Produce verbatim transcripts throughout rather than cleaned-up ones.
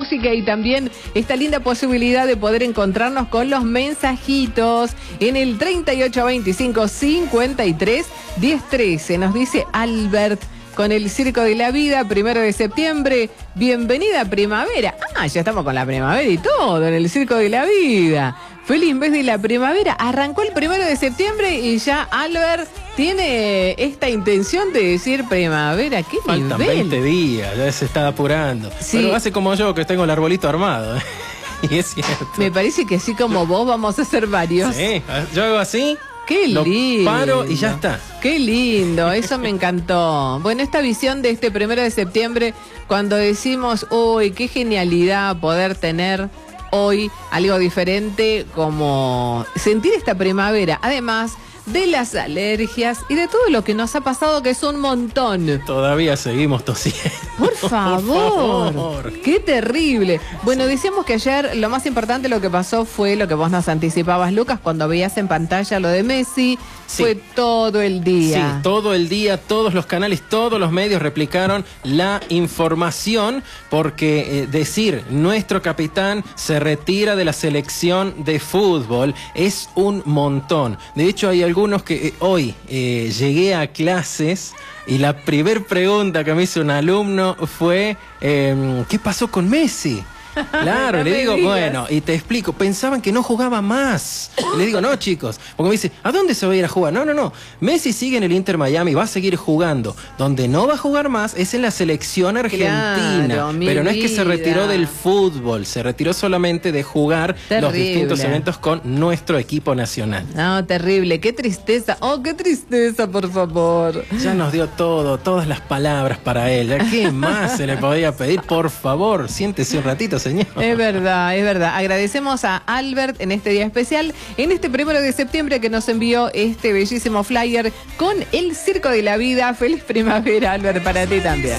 música y también esta linda posibilidad de poder encontrarnos con los mensajitos en el treinta y ocho veinticinco cincuenta y tres diez trece. Nos dice Albert, con el Circo de la Vida, primero de septiembre, bienvenida primavera. Ah, ya estamos con la primavera y todo en el Circo de la Vida. Feliz mes de la primavera. Arrancó el primero de septiembre y ya Albert tiene esta intención de decir primavera. ¿Qué nivel? Faltan veinte días, ya se está apurando. Sí. Pero hace como yo, que tengo el arbolito armado. Y es cierto. Me parece que así como vos vamos a hacer varios. Sí, yo hago así. Qué lindo. Lo paro y ya está. Qué lindo, eso me encantó. Bueno, esta visión de este primero de septiembre, cuando decimos, uy, qué genialidad poder tener hoy algo diferente, como sentir esta primavera, además de las alergias y de todo lo que nos ha pasado, que es un montón. Todavía seguimos tosiendo. Por favor, Por favor. Qué terrible. Bueno, decíamos que ayer lo más importante, lo que pasó fue lo que vos nos anticipabas, Lucas, cuando veías en pantalla lo de Messi. Sí. Fue todo el día. Sí, todo el día, todos los canales, todos los medios replicaron la información, porque eh, decir nuestro capitán se retira de la selección de fútbol es un montón. De hecho, hay algunos que eh, hoy eh, llegué a clases y la primer pregunta que me hizo un alumno fue eh, ¿qué pasó con Messi? Claro, no le digo, digas. Bueno, y te explico, pensaban que no jugaba más. Y le digo, no, chicos, porque me dice, ¿a dónde se va a ir a jugar? No, no, no, Messi sigue en el Inter Miami, va a seguir jugando. Donde no va a jugar más es en la selección argentina. Claro, pero no vida. Es que se retiró del fútbol, se retiró solamente de jugar terrible. Los distintos eventos con nuestro equipo nacional. No, terrible, qué tristeza, oh, qué tristeza, por favor. Ya nos dio todo, todas las palabras para él. ¿Qué más se le podía pedir? Por favor, siéntese un ratito, señor. Es verdad, es verdad. Agradecemos a Albert en este día especial, en este primero de septiembre, que nos envió este bellísimo flyer con el Circo de la Vida. Feliz primavera, Albert, para ti también.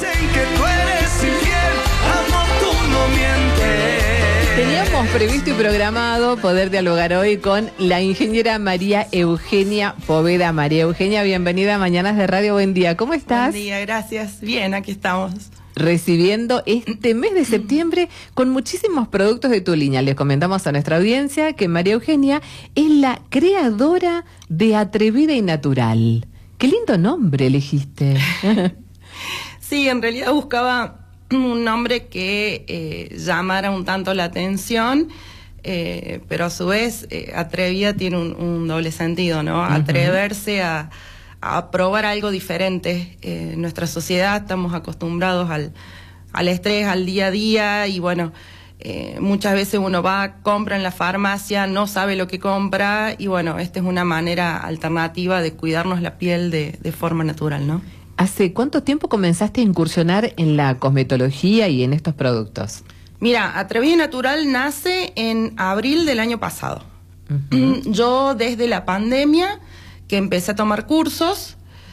Teníamos previsto y programado poder dialogar hoy con la ingeniera María Eugenia Poveda. María Eugenia, bienvenida a Mañanas de Radio. Buen día, ¿cómo estás? Buen día, gracias. Bien, aquí estamos. Recibiendo este mes de septiembre con muchísimos productos de tu línea. Les comentamos a nuestra audiencia que María Eugenia es la creadora de Atrevida y Natural. Qué lindo nombre elegiste. Sí, en realidad buscaba un nombre que eh, llamara un tanto la atención, eh, pero a su vez eh, Atrevida tiene un, un doble sentido, ¿no? Uh-huh. Atreverse a... a probar algo diferente. Eh, en nuestra sociedad estamos acostumbrados al, al estrés, al día a día, y bueno, eh, muchas veces uno va, compra en la farmacia, no sabe lo que compra, y bueno, esta es una manera alternativa de cuidarnos la piel de, de forma natural, ¿no? ¿Hace cuánto tiempo comenzaste a incursionar en la cosmetología y en estos productos? Mira, Atrevida y Natural nace en abril del año pasado. Uh-huh. Yo desde la pandemia que empecé a tomar cursos,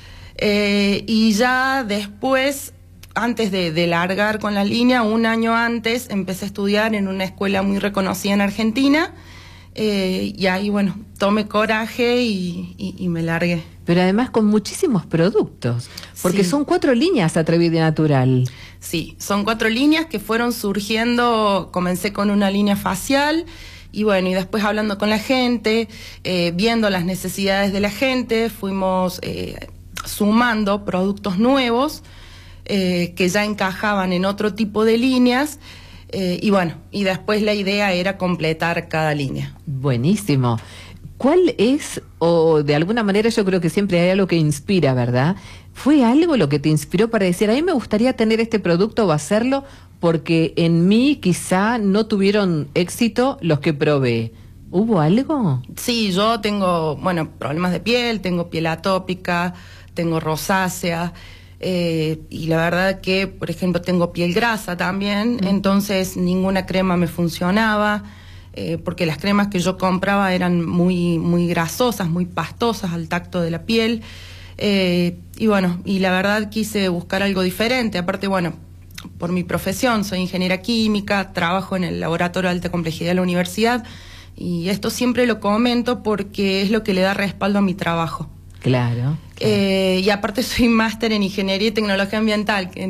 eh, y ya después, antes de, de largar con la línea, un año antes, empecé a estudiar en una escuela muy reconocida en Argentina, eh, y ahí, bueno, tomé coraje y, y, y me largué. Pero además con muchísimos productos, porque sí. Son cuatro líneas Atrevida y Natural. Sí, son cuatro líneas que fueron surgiendo. Comencé con una línea facial, y bueno, y después hablando con la gente, eh, viendo las necesidades de la gente, fuimos eh, sumando productos nuevos eh, que ya encajaban en otro tipo de líneas, eh, y bueno, y después la idea era completar cada línea. Buenísimo. ¿Cuál es, o de alguna manera yo creo que siempre hay algo que inspira, ¿verdad? ¿Fue algo lo que te inspiró para decir, a mí me gustaría tener este producto o hacerlo porque en mí quizá no tuvieron éxito los que probé? ¿Hubo algo? Sí, yo tengo, bueno, problemas de piel, tengo piel atópica, tengo rosácea, eh, y la verdad que, por ejemplo, tengo piel grasa también, mm. entonces ninguna crema me funcionaba. Eh, porque las cremas que yo compraba eran muy, muy grasosas, muy pastosas al tacto de la piel, eh, y bueno, y la verdad quise buscar algo diferente. Aparte, bueno, por mi profesión, soy ingeniera química, trabajo en el laboratorio de alta complejidad de la universidad, y esto siempre lo comento porque es lo que le da respaldo a mi trabajo. Claro. claro. Eh, y aparte soy máster en ingeniería y tecnología ambiental, en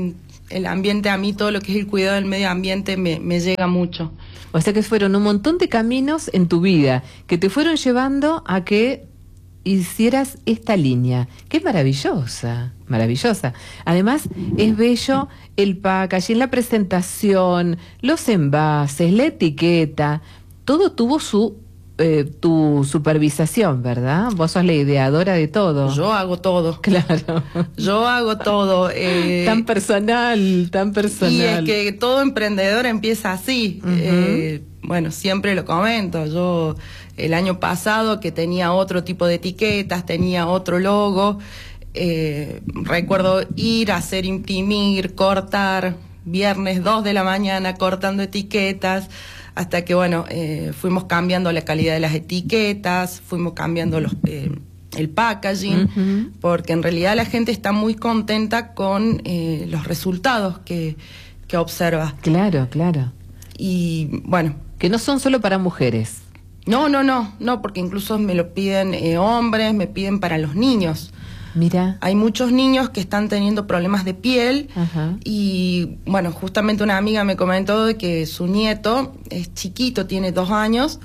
el ambiente, a mí todo lo que es el cuidado del medio ambiente me, me llega mucho. O sea que fueron un montón de caminos en tu vida que te fueron llevando a que hicieras esta línea, que es maravillosa, maravillosa. Además, es bello el packaging, la presentación, los envases, la etiqueta, todo tuvo su eh, tu supervisación, ¿verdad? Vos sos la ideadora de todo. Yo hago todo. Claro. Yo hago todo. Eh, tan personal, tan personal. Y es que todo emprendedor empieza así. Uh-huh. eh, bueno, siempre lo comento. Yo el año pasado que tenía otro tipo de etiquetas, tenía otro logo, eh, recuerdo ir a hacer imprimir, cortar, viernes dos de la mañana cortando etiquetas, hasta que bueno, eh, fuimos cambiando la calidad de las etiquetas, fuimos cambiando los, eh, el packaging, uh-huh. porque en realidad la gente está muy contenta con eh, los resultados que, que observa. Claro, claro. Y bueno. Que no son solo para mujeres. No, no, no, no, porque incluso me lo piden eh, hombres, me piden para los niños. Mira. Hay muchos niños que están teniendo problemas de piel. Ajá. Y bueno, justamente una amiga me comentó de que su nieto es chiquito, tiene dos años,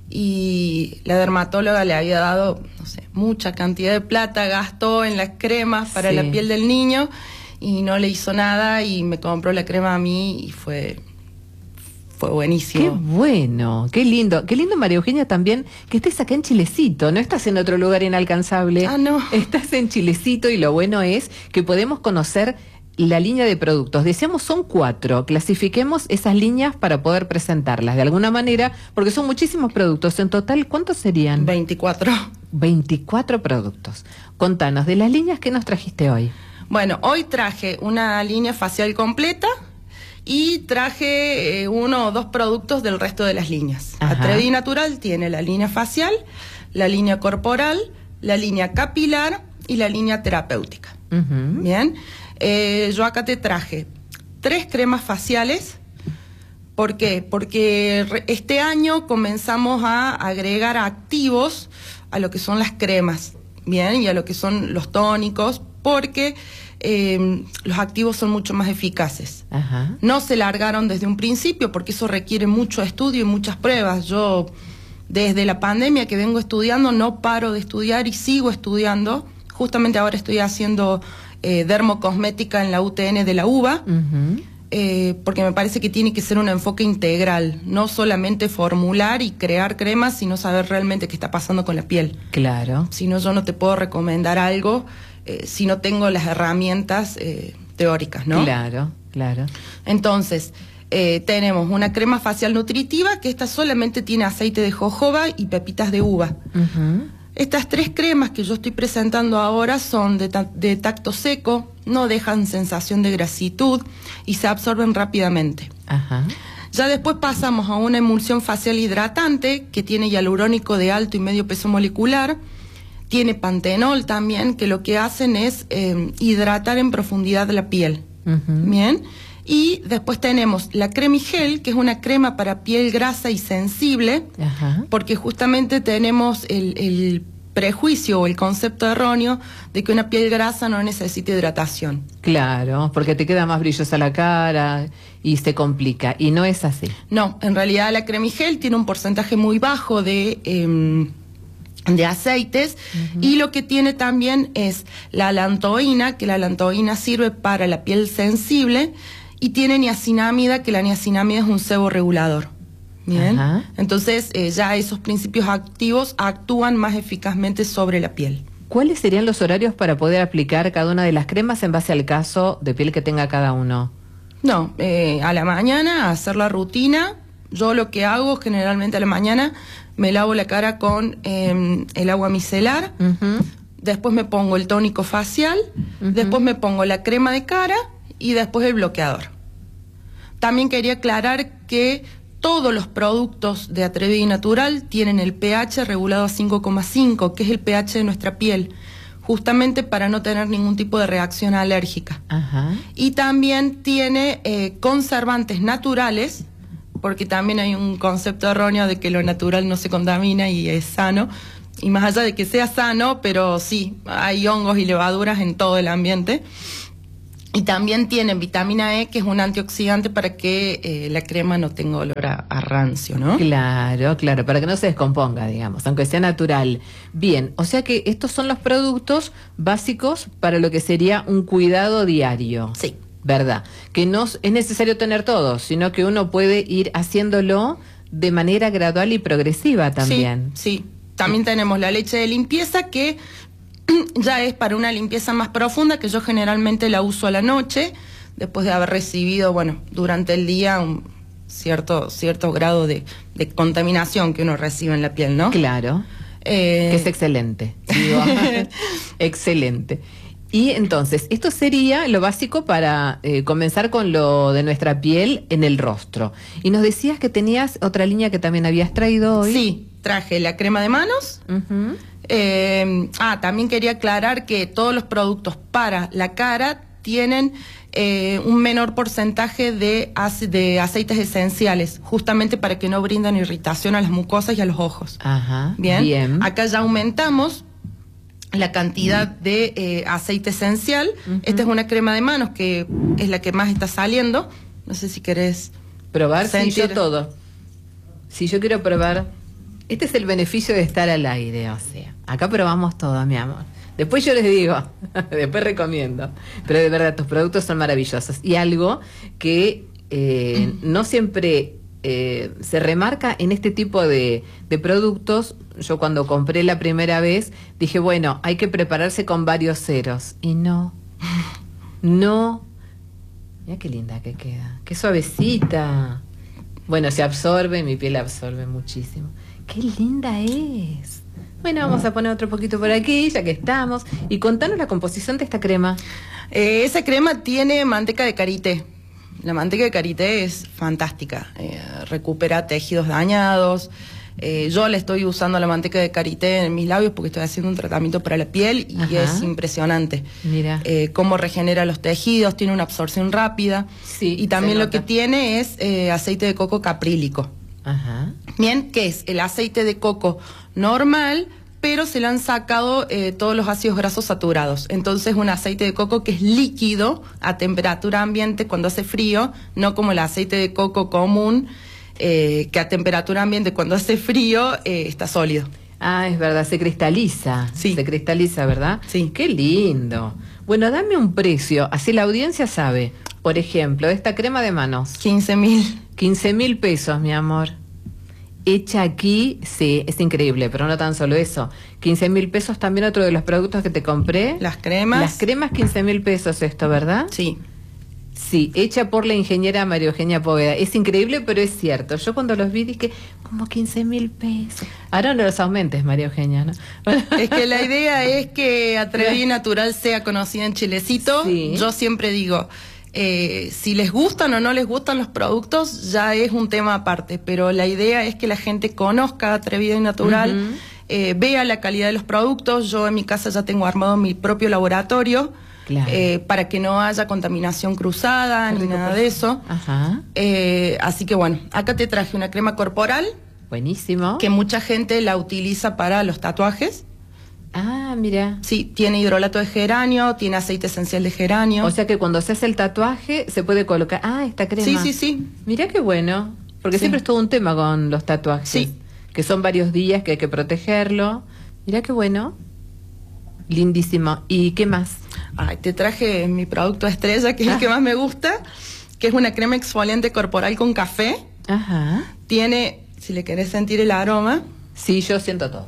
y la dermatóloga le había dado, no sé, mucha cantidad de plata, gastó en las cremas para sí. la piel del niño y no le hizo nada y me compró la crema a mí y fue... Fue buenísimo. Qué bueno, qué lindo. Qué lindo, María Eugenia, también que estés acá en Chilecito. No estás en otro lugar inalcanzable. Ah, no. Estás en Chilecito y lo bueno es que podemos conocer la línea de productos. Decíamos son cuatro. Clasifiquemos esas líneas para poder presentarlas de alguna manera, porque son muchísimos productos. En total, ¿cuántos serían? veinticuatro. veinticuatro productos. Contanos de las líneas que nos trajiste hoy. Bueno, hoy traje una línea facial completa. Y traje eh, uno o dos productos del resto de las líneas. Ajá. Atrevi Natural tiene la línea facial, la línea corporal, la línea capilar y la línea terapéutica. Uh-huh. Bien, eh, yo acá te traje tres cremas faciales. ¿Por qué? Porque re- este año comenzamos a agregar activos a lo que son las cremas, bien, y a lo que son los tónicos, porque eh, los activos son mucho más eficaces. Ajá. No se largaron desde un principio porque eso requiere mucho estudio y muchas pruebas. Yo desde la pandemia que vengo estudiando no paro de estudiar y sigo estudiando. Justamente ahora estoy haciendo eh, dermocosmética en la U T N de la UBA, Uh-huh. eh, porque me parece que tiene que ser un enfoque integral, no solamente formular y crear cremas, sino saber realmente qué está pasando con la piel. Claro. Si no, yo no te puedo recomendar algo eh, si no tengo las herramientas eh, teóricas, ¿no? Claro, claro. Entonces, eh, tenemos una crema facial nutritiva, que esta solamente tiene aceite de jojoba y pepitas de uva. Uh-huh. Estas tres cremas que yo estoy presentando ahora son de, ta- de tacto seco, no dejan sensación de grasitud y se absorben rápidamente. Ajá. Ya después pasamos a una emulsión facial hidratante que tiene hialurónico de alto y medio peso molecular, tiene pantenol también, que lo que hacen es eh, hidratar en profundidad la piel. Uh-huh. Bien. Y después tenemos la Cremigel, que es una crema para piel grasa y sensible, Ajá. porque justamente tenemos el, el prejuicio o el concepto erróneo de que una piel grasa no necesita hidratación. Claro, porque te queda más brillosa la cara y se complica, y no es así. No, en realidad la Cremigel tiene un porcentaje muy bajo de... Eh, de aceites, uh-huh. y lo que tiene también es la alantoína, que la alantoína sirve para la piel sensible, y tiene niacinamida, que la niacinamida es un seborregulador. Bien, Ajá. entonces eh, ya esos principios activos actúan más eficazmente sobre la piel. ¿Cuáles serían los horarios para poder aplicar cada una de las cremas en base al caso de piel que tenga cada uno? No, eh, a la mañana hacer la rutina. Yo lo que hago generalmente a la mañana me lavo la cara con eh, el agua micelar, Uh-huh. después me pongo el tónico facial, Uh-huh. después me pongo la crema de cara y después el bloqueador. También quería aclarar que todos los productos de Atrevi Natural tienen el pH regulado a cinco coma cinco, que es el pH de nuestra piel, justamente para no tener ningún tipo de reacción alérgica. Ajá. Y también tiene eh, conservantes naturales, porque también hay un concepto erróneo de que lo natural no se contamina y es sano. Y más allá de que sea sano, pero sí, hay hongos y levaduras en todo el ambiente. Y también tienen vitamina E, que es un antioxidante para que eh, la crema no tenga olor a, a rancio, ¿no? Claro, claro, para que no se descomponga, digamos, aunque sea natural. Bien, o sea que estos son los productos básicos para lo que sería un cuidado diario. Sí. ¿Verdad? Que no es necesario tener todos, sino que uno puede ir haciéndolo de manera gradual y progresiva también. Sí, sí. También tenemos la leche de limpieza, que ya es para una limpieza más profunda, que yo generalmente la uso a la noche, después de haber recibido, bueno, durante el día un cierto, cierto grado de, de contaminación que uno recibe en la piel, ¿no? Claro, eh... que es excelente, digo, excelente. Y entonces, esto sería lo básico para eh, comenzar con lo de nuestra piel en el rostro. Y nos decías que tenías otra línea que también habías traído hoy. Sí, traje la crema de manos. Uh-huh. Eh, ah, también quería aclarar que todos los productos para la cara tienen eh, un menor porcentaje de, ace de aceites esenciales, justamente para que no brindan irritación a las mucosas y a los ojos. Ajá, bien. bien. Acá ya aumentamos la cantidad de eh, aceite esencial. Uh-huh. Esta es una crema de manos que es la que más está saliendo. No sé si querés probar. Sentir... Sí, yo todo. Si yo quiero probar. Este es el beneficio de estar al aire, o sea, acá probamos todo, mi amor. Después yo les digo, después recomiendo. Pero de verdad, tus productos son maravillosos. Y algo que eh, no siempre eh, se remarca en este tipo de, de productos. Yo cuando compré la primera vez, dije, bueno, hay que prepararse con varios ceros. Y no, no. Mira qué linda que queda, qué suavecita. Bueno, se absorbe, mi piel absorbe muchísimo. ¡Qué linda es! Bueno, vamos a poner otro poquito por aquí, ya que estamos. Y contanos la composición de esta crema. Eh, esa crema tiene manteca de karité. La manteca de karité es fantástica. Eh, recupera tejidos dañados. Eh, yo le estoy usando la manteca de karité en mis labios porque estoy haciendo un tratamiento para la piel y Ajá. es impresionante. Mira. Eh, cómo regenera los tejidos, tiene una absorción rápida. Sí, y también lo que tiene es eh, aceite de coco caprílico. Ajá. Bien, que es el aceite de coco normal, pero se le han sacado eh, todos los ácidos grasos saturados. Entonces, un aceite de coco que es líquido a temperatura ambiente cuando hace frío, no como el aceite de coco común, eh, que a temperatura ambiente cuando hace frío eh, está sólido. Ah, es verdad, se cristaliza. Sí. Se cristaliza, ¿verdad? Sí. Qué lindo. Bueno, dame un precio, así la audiencia sabe. Por ejemplo, esta crema de manos. quince mil. quince mil pesos, mi amor. Hecha aquí, sí, es increíble, pero no tan solo eso. quince mil pesos también otro de los productos que te compré. Las cremas. Las cremas, quince mil pesos esto, ¿verdad? Sí. Sí, hecha por la ingeniera María Eugenia Poveda. Es increíble, pero es cierto. Yo cuando los vi dije, como quince mil pesos. Ahora no los aumentes, María Eugenia, ¿no? Es que la idea es que Atrevida y Natural sea conocida en Chilecito. Sí. Yo siempre digo... Eh, si les gustan o no les gustan los productos ya es un tema aparte, pero la idea es que la gente conozca Atrevida y Natural, uh-huh. eh, vea la calidad de los productos. Yo en mi casa ya tengo armado mi propio laboratorio, claro. eh, para que no haya contaminación cruzada ni nada de eso. Ajá. Eh, así que bueno, acá te traje una crema corporal. Buenísimo. Que mucha gente la utiliza para los tatuajes. Ah, mira. Sí, tiene hidrolato de geranio, tiene aceite esencial de geranio. O sea que cuando se hace el tatuaje se puede colocar... Ah, esta crema. Sí, sí, sí. Mira qué bueno, porque sí. siempre es todo un tema con los tatuajes. Sí. Que son varios días que hay que protegerlo. Mira qué bueno. Lindísimo. ¿Y qué más? Ay, te traje mi producto estrella, que es ah. el que más me gusta, que es una crema exfoliante corporal con café. Ajá. Tiene, si le querés sentir el aroma... Sí, yo siento todo.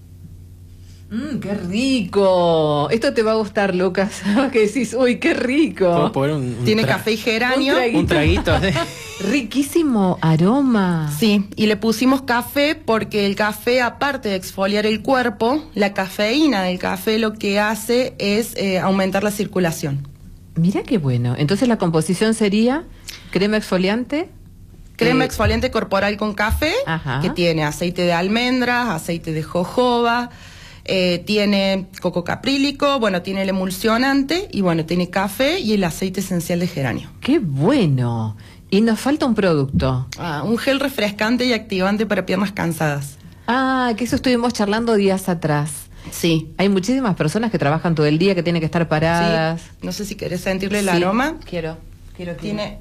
Mmm, qué rico. Esto te va a gustar, Lucas. Que decís, uy, qué rico. Un, un Tiene café y geranio. Un traguito. Un traguito. Riquísimo aroma. Sí, y le pusimos café porque el café, aparte de exfoliar el cuerpo, la cafeína del café lo que hace es eh, aumentar la circulación. Mira qué bueno. Entonces la composición sería crema exfoliante. Crema eh, exfoliante corporal con café, ajá. que tiene aceite de almendras, aceite de jojoba, Eh, tiene coco caprílico, bueno, tiene el emulsionante y bueno, tiene café y el aceite esencial de geranio. ¡Qué bueno! Y nos falta un producto. Ah, un gel refrescante y activante para piernas cansadas. Ah, que eso estuvimos charlando días atrás. Sí. Hay muchísimas personas que trabajan todo el día, que tienen que estar paradas. Sí. No sé si querés sentirle el Sí. aroma. Quiero, quiero, quiero. Tiene...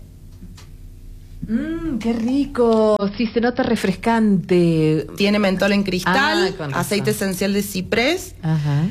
Mmm, qué rico. Sí, se nota refrescante. Tiene mentol en cristal, Ah, con razón. aceite esencial de ciprés, Ajá.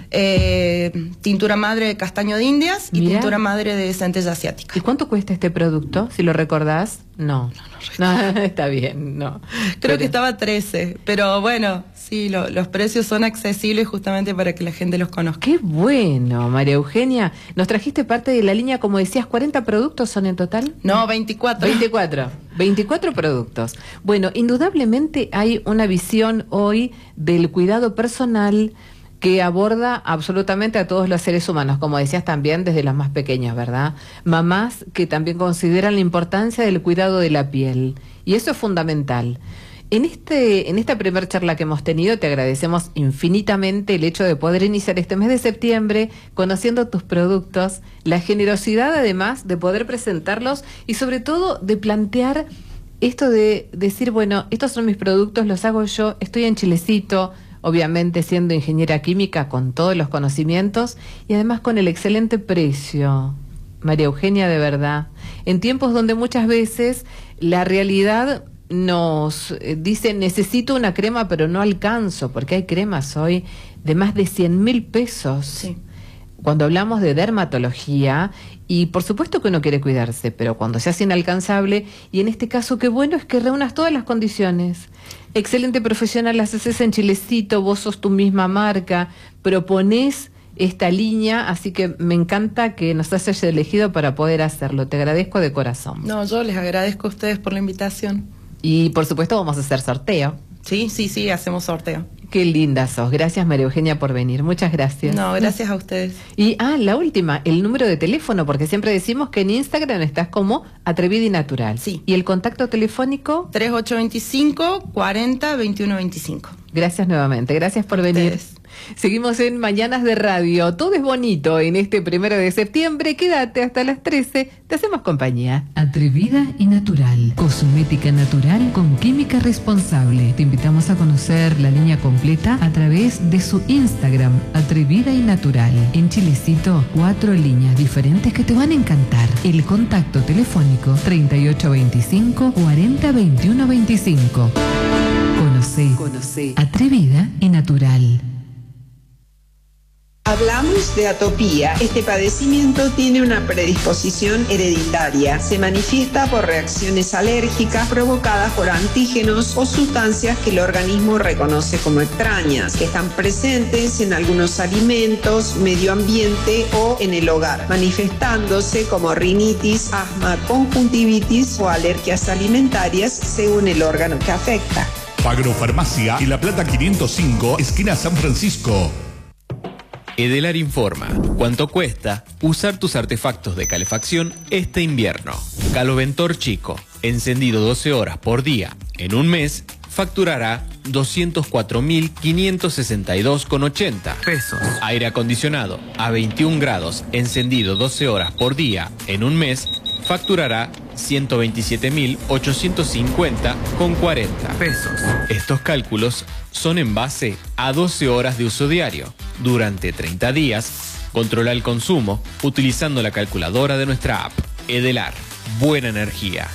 eh, tintura madre de castaño de Indias y Mirá. tintura madre de centella asiática. ¿Y cuánto cuesta este producto? Si lo recordás. No. No, no, está bien, no. Creo Pero- que estaba trece, pero bueno, sí, lo- los precios son accesibles justamente para que la gente los conozca. Qué bueno, María Eugenia. Nos trajiste parte de la línea, como decías, ¿cuarenta productos son en total? No, veinticuatro. veinticuatro. veinticuatro productos. Bueno, indudablemente hay una visión hoy del cuidado personal que aborda absolutamente a todos los seres humanos, como decías también desde los más pequeños, ¿verdad? Mamás que también consideran la importancia del cuidado de la piel, y eso es fundamental. En este, en esta primera charla que hemos tenido, te agradecemos infinitamente el hecho de poder iniciar este mes de septiembre conociendo tus productos, la generosidad además de poder presentarlos y sobre todo de plantear esto de decir, bueno, estos son mis productos, los hago yo, estoy en Chilecito, obviamente siendo ingeniera química con todos los conocimientos y además con el excelente precio. María Eugenia, de verdad, en tiempos donde muchas veces la realidad nos eh, dice necesito una crema pero no alcanzo, porque hay cremas hoy de más de cien mil pesos. Sí. Cuando hablamos de dermatología, y por supuesto que uno quiere cuidarse, pero cuando se hace inalcanzable, y en este caso qué bueno es que reúnas todas las condiciones. Excelente profesional, las haces en Chilecito, vos sos tu misma marca, proponés esta línea, así que me encanta que nos hayas elegido para poder hacerlo. Te agradezco de corazón. No, yo les agradezco a ustedes por la invitación. Y por supuesto vamos a hacer sorteo. Sí, sí, sí, hacemos sorteo. Qué linda sos. Gracias, María Eugenia, por venir. Muchas gracias. No, gracias a ustedes. Y, ah, la última, el número de teléfono, porque siempre decimos que en Instagram estás como Atrevida y Natural. Sí. ¿Y el contacto telefónico? tres ocho dos cinco, cuarenta, veintiuno veinticinco. Gracias nuevamente, gracias por venir. Ustedes. Seguimos en Mañanas de Radio. Todo es bonito en este primero de septiembre. Quédate hasta las trece. Te hacemos compañía. Atrevida y Natural. Cosmética natural con química responsable. Te invitamos a conocer la línea completa a través de su Instagram, Atrevida y Natural. En Chilecito, cuatro líneas diferentes que te van a encantar. El contacto telefónico treinta y ocho veinticinco, cuarenta, veintiuno veinticinco. Conocé, Conocé. Atrevida y Natural. Hablamos de atopía. Este padecimiento tiene una predisposición hereditaria. Se manifiesta por reacciones alérgicas provocadas por antígenos o sustancias que el organismo reconoce como extrañas, que están presentes en algunos alimentos, medio ambiente o en el hogar, manifestándose como rinitis, asma, conjuntivitis o alergias alimentarias según el órgano que afecta. Agrofarmacia y La Plata quinientos cinco, esquina San Francisco. Edelar informa cuánto cuesta usar tus artefactos de calefacción este invierno. Caloventor Chico, encendido doce horas por día en un mes, facturará doscientos cuatro mil quinientos sesenta y dos con ochenta pesos. Aire acondicionado a veintiún grados, encendido doce horas por día en un mes, facturará ciento veintisiete mil ochocientos cincuenta con cuarenta pesos. Estos cálculos son en base a doce horas de uso diario. Durante treinta días, controla el consumo utilizando la calculadora de nuestra app. Edelar, buena energía.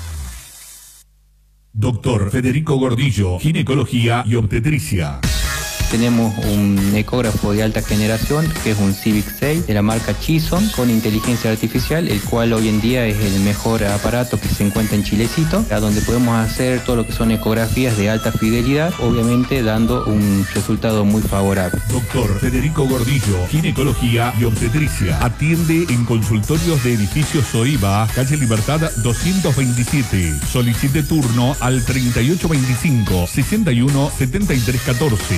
Doctor Federico Gordillo, ginecología y obstetricia. Tenemos un ecógrafo de alta generación que es un Civic seis de la marca Chison con inteligencia artificial, el cual hoy en día es el mejor aparato que se encuentra en Chilecito, a donde podemos hacer todo lo que son ecografías de alta fidelidad, obviamente dando un resultado muy favorable. Doctor Federico Gordillo, ginecología y obstetricia. Atiende en consultorios de edificios Soiba, calle Libertad doscientos veintisiete. Solicite turno al treinta y ocho veinticinco, sesenta y uno, setenta y tres catorce.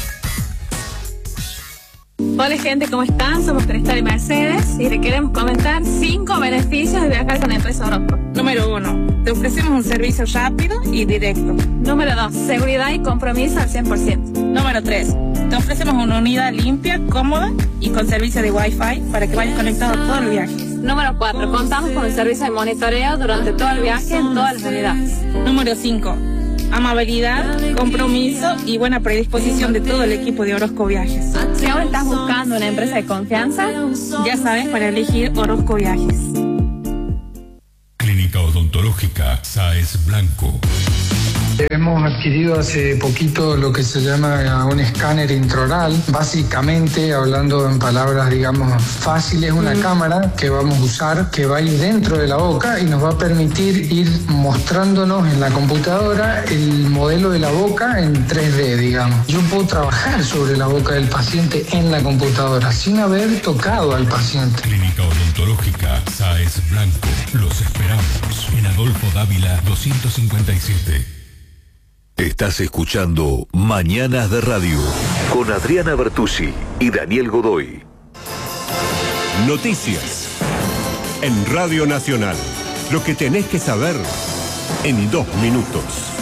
Hola gente, ¿cómo están? Somos Cristal y Mercedes y le queremos comentar cinco beneficios de viajar con la empresa Orozco. Número uno, te ofrecemos un servicio rápido y directo. Número dos, seguridad y compromiso al cien por ciento. Número tres, te ofrecemos una unidad limpia, cómoda y con servicio de Wi-Fi para que vayas conectado todo el viaje. Número cuatro, contamos con el servicio de monitoreo durante todo el viaje en todas las unidades. Número cinco, amabilidad, compromiso y buena predisposición de todo el equipo de Orozco Viajes. Si ahora estás buscando una empresa de confianza, ya sabes para elegir Orozco Viajes. Clínica Odontológica Sáez Blanco. Hemos adquirido hace poquito lo que se llama un escáner intraoral. Básicamente, hablando en palabras, digamos, fáciles, una mm. cámara que vamos a usar, que va a ir dentro de la boca y nos va a permitir ir mostrándonos en la computadora el modelo de la boca en tres D, digamos. Yo puedo trabajar sobre la boca del paciente en la computadora sin haber tocado al paciente. Clínica Odontológica Sáez Blanco. Los esperamos en Adolfo Dávila doscientos cincuenta y siete. Estás escuchando Mañanas de Radio con Adriana Bertuzzi y Daniel Godoy. Noticias en Radio Nacional. Lo que tenés que saber en dos minutos.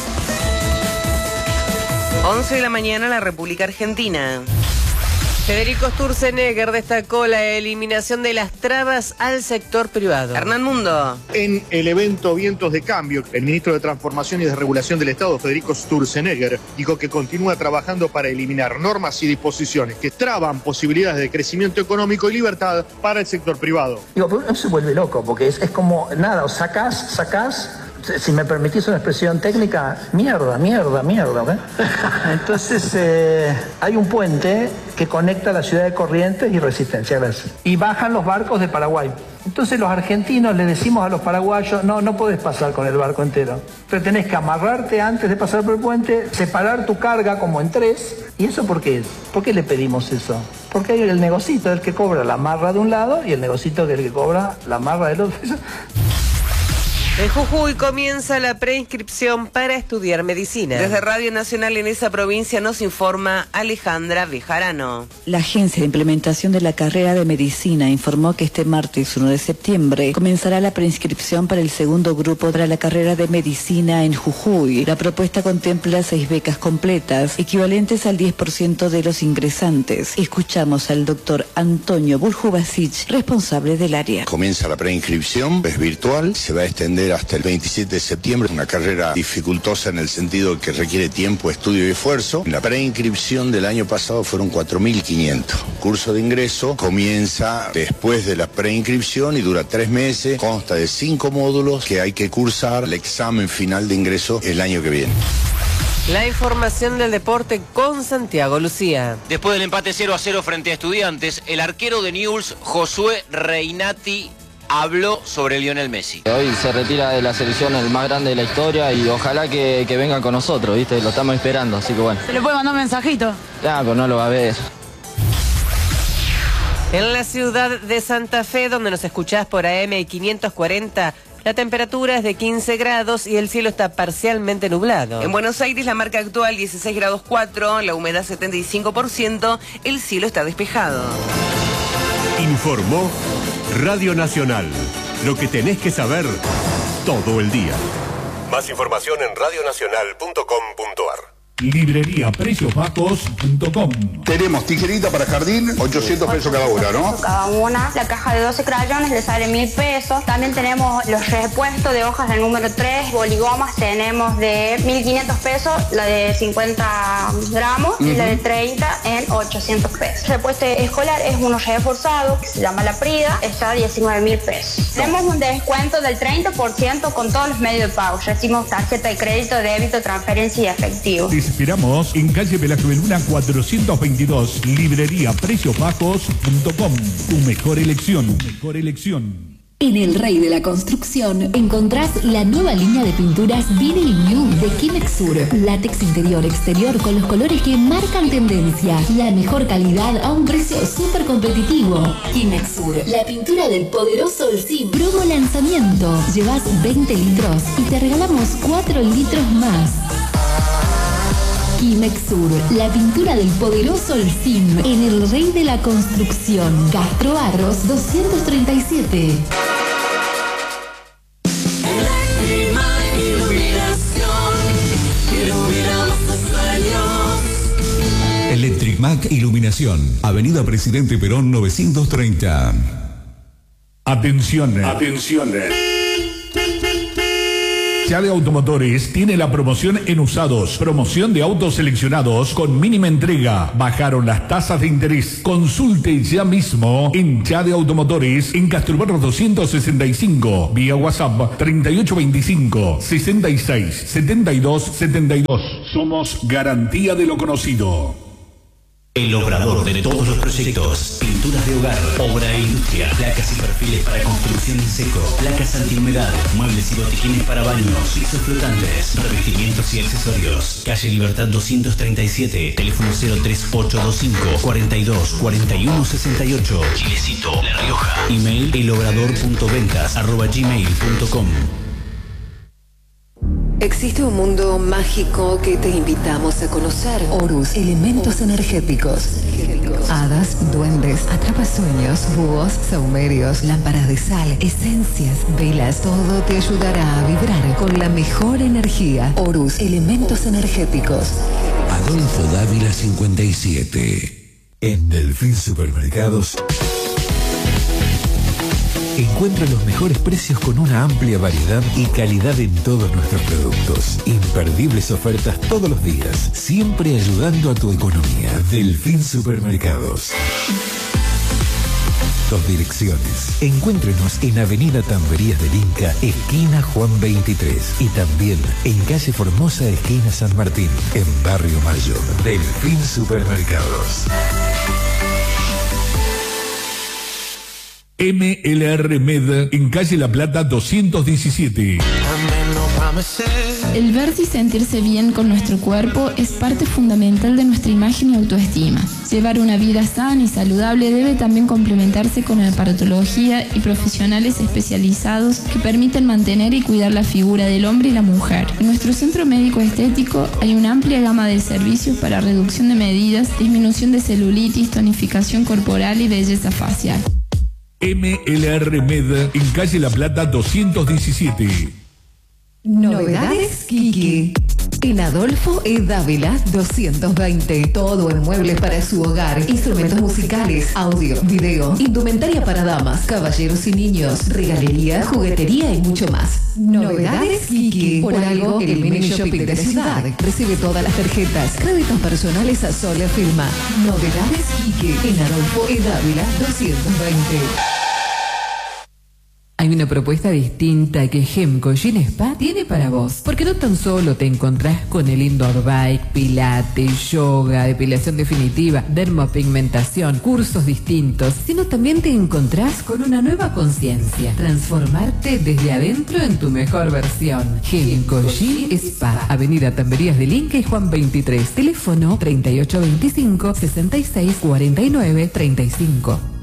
once de la mañana, la República Argentina. Federico Sturzenegger destacó la eliminación de las trabas al sector privado. Hernán Mundo. En el evento Vientos de Cambio, el ministro de Transformación y Desregulación del Estado, Federico Sturzenegger, dijo que continúa trabajando para eliminar normas y disposiciones que traban posibilidades de crecimiento económico y libertad para el sector privado. Digo, pero uno se vuelve loco, porque es, es como, nada, o sacás, sacás... Si me permitís una expresión técnica, mierda, mierda, mierda. ¿eh? Entonces, eh, hay un puente que conecta la ciudad de Corrientes y Resistencia, gracias. Y bajan los barcos de Paraguay. Entonces los argentinos le decimos a los paraguayos, no, no podés pasar con el barco entero. Pero tenés que amarrarte antes de pasar por el puente, separar tu carga como en tres. ¿Y eso por qué? ¿Por qué le pedimos eso? Porque hay el negocito del que cobra la amarra de un lado y el negocito del que cobra la amarra del otro. En Jujuy comienza la preinscripción para estudiar medicina. Desde Radio Nacional en esa provincia nos informa Alejandra Bejarano. La Agencia de Implementación de la Carrera de Medicina informó que este martes uno de septiembre comenzará la preinscripción para el segundo grupo para la carrera de Medicina en Jujuy. La propuesta contempla seis becas completas, equivalentes al diez por ciento de los ingresantes. Escuchamos al doctor Antonio Buljubasic, responsable del área. Comienza la preinscripción, es virtual, se va a extender hasta el veintisiete de septiembre, una carrera dificultosa en el sentido que requiere tiempo, estudio y esfuerzo. La preinscripción del año pasado fueron cuatro mil quinientos. El curso de ingreso comienza después de la preinscripción y dura tres meses, consta de cinco módulos que hay que cursar el examen final de ingreso el año que viene. La información del deporte con Santiago Lucía. Después del empate cero a cero frente a Estudiantes, el arquero de Newell's, Josué Reinati, habló sobre Lionel Messi. Hoy se retira de la selección el más grande de la historia y ojalá que, que venga con nosotros, ¿viste? Lo estamos esperando, así que bueno. ¿Se le puede mandar un mensajito? Ya, pero no lo va a ver. En la ciudad de Santa Fe, donde nos escuchás por A M quinientos cuarenta, la temperatura es de quince grados y el cielo está parcialmente nublado. En Buenos Aires la marca actual dieciséis grados cuatro, la humedad setenta y cinco por ciento, el cielo está despejado. Informó Radio Nacional. Lo que tenés que saber todo el día. Más información en radionacional punto com punto ar. Librería Precios Bajos punto com. Tenemos tijerita para jardín, ochocientos pesos cada una, ¿no? Cada una. La caja de doce crayones le sale mil pesos. También tenemos los repuestos de hojas del número tres. Boligomas tenemos de mil quinientos pesos, la de cincuenta gramos, uh-huh. y la de treinta en ochocientos pesos. El repuesto escolar es uno reforzado, que se llama la Prida, está a diecinueve mil pesos. No. Tenemos un descuento del treinta por ciento con todos los medios de pago. Recibimos tarjeta de crédito, débito, transferencia y efectivo. Te esperamos en calle Velázquez Beluna cuatrocientos veintidós, librería precios bajos punto com. Tu mejor elección, tu mejor elección. En El Rey de la Construcción encontrás la nueva línea de pinturas Vinyl New de Kimex Sur. Látex interior-exterior con los colores que marcan tendencia. La mejor calidad a un precio súper competitivo. Kimex Sur, la pintura del poderoso Olsim. Promo lanzamiento. Llevas veinte litros y te regalamos cuatro litros más. Kimex Sur, la pintura del poderoso Olsim en El Rey de la Construcción. Castro Barros doscientos treinta y siete. Electric Mac Iluminación, Avenida Presidente Perón novecientos treinta. Atención, atención. Chade Automotores tiene la promoción en usados. Promoción de autos seleccionados con mínima entrega. Bajaron las tasas de interés. Consulte ya mismo en Chade Automotores en Castrobarros doscientos sesenta y cinco. Vía WhatsApp treinta y ocho veinticinco, sesenta y seis, setenta y dos setenta y dos. Somos garantía de lo conocido. El obrador de todos los proyectos, pinturas de hogar, obra e industria, placas y perfiles para construcción en seco, placas antihumedad, muebles y botiquines para baños, pisos flotantes, revestimientos y accesorios. Calle Libertad doscientos treinta y siete, teléfono cero tres ocho dos cinco, cuarenta y dos, cuarenta y uno sesenta y ocho, Chilecito, La Rioja. Email elobrador.ventas arroba gmail punto com. Existe un mundo mágico que te invitamos a conocer. Horus, elementos energéticos. Hadas, duendes, atrapasueños, búhos, saumerios, lámparas de sal, esencias, velas. Todo te ayudará a vibrar con la mejor energía. Horus, elementos energéticos. Adolfo Dávila cincuenta y siete. En Delfín Supermercados encuentra los mejores precios con una amplia variedad y calidad en todos nuestros productos. Imperdibles ofertas todos los días, siempre ayudando a tu economía. Delfín Supermercados. Dos direcciones. Encuéntrenos en Avenida Tamberías del Inca, esquina Juan veintitrés. Y también en calle Formosa, esquina San Martín, en Barrio Mayor. Delfín Supermercados. M L R Med en calle La Plata doscientos diecisiete. El verse y sentirse bien con nuestro cuerpo es parte fundamental de nuestra imagen y autoestima. Llevar una vida sana y saludable debe también complementarse con aparatología y profesionales especializados que permiten mantener y cuidar la figura del hombre y la mujer. En nuestro centro médico estético hay una amplia gama de servicios para reducción de medidas, disminución de celulitis, tonificación corporal y belleza facial. M L R Med en calle La Plata doscientos diecisiete. Novedades Kiki. En Adolfo E. Dávila doscientos veinte. Todo en muebles para su hogar, instrumentos musicales, audio, video, indumentaria para damas, caballeros y niños, regalería, juguetería y mucho más. Novedades Kiki. Por algo, el mini shopping de la ciudad recibe todas las tarjetas, créditos personales a sola firma. Novedades Kiki. En Adolfo E. Dávila doscientos veinte. Hay una propuesta distinta que Gemco Gym Spa tiene para vos. Porque no tan solo te encontrás con el indoor bike, pilates, yoga, depilación definitiva, dermopigmentación, cursos distintos, sino también te encontrás con una nueva conciencia. Transformarte desde adentro en tu mejor versión. Gemco Gym Spa, Avenida Tamberías del Inca y Juan veintitrés. Teléfono treinta y ocho veinticinco, sesenta y seis cuarenta y nueve treinta y cinco.